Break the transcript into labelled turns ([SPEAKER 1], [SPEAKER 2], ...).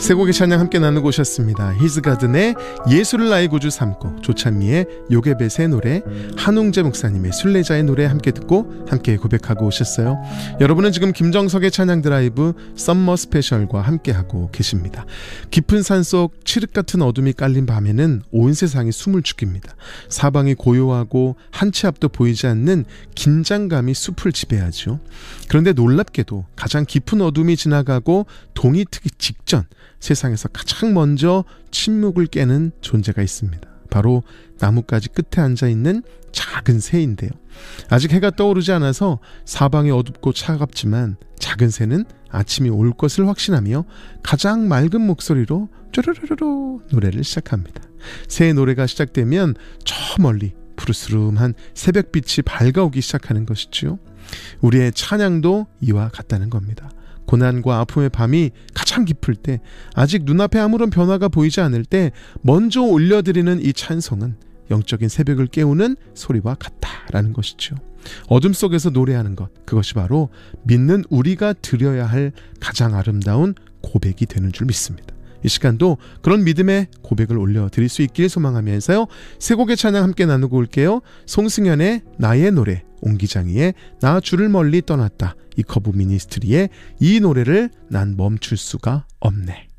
[SPEAKER 1] 세 곡의 찬양 함께 나누고 오셨습니다. 히즈가든의 예수를 나의 구주 삼고, 조찬미의 요게벳의 노래, 한웅재 목사님의 순례자의 노래 함께 듣고 함께 고백하고 오셨어요. 여러분은 지금 김정석의 찬양 드라이브 썸머 스페셜과 함께하고 계십니다. 깊은 산속 칠흑같은 어둠이 깔린 밤에는 온 세상이 숨을 죽입니다. 사방이 고요하고 한 치 앞도 보이지 않는 긴장감이 숲을 지배하죠. 그런데 놀랍게도 가장 깊은 어둠이 지나가고 동이 트기 직전 세상에서 가장 먼저 침묵을 깨는 존재가 있습니다. 바로 나뭇가지 끝에 앉아있는 작은 새인데요. 아직 해가 떠오르지 않아서 사방이 어둡고 차갑지만 작은 새는 아침이 올 것을 확신하며 가장 맑은 목소리로 쪼르르르 노래를 시작합니다. 새의 노래가 시작되면 저 멀리 푸르스름한 새벽빛이 밝아오기 시작하는 것이지요. 우리의 찬양도 이와 같다는 겁니다. 고난과 아픔의 밤이 가장 깊을 때, 아직 눈앞에 아무런 변화가 보이지 않을 때 먼저 올려드리는 이 찬송은 영적인 새벽을 깨우는 소리와 같다라는 것이죠. 어둠 속에서 노래하는 것, 그것이 바로 믿는 우리가 드려야 할 가장 아름다운 고백이 되는 줄 믿습니다. 이 시간도 그런 믿음의 고백을 올려드릴 수 있길 소망하면서요, 세 곡의 찬양 함께 나누고 올게요. 송승연의 나의 노래, 옹기장이의 나 주를 멀리 떠났다, 이커브 미니스트리의 이 노래를 난 멈출 수가 없네.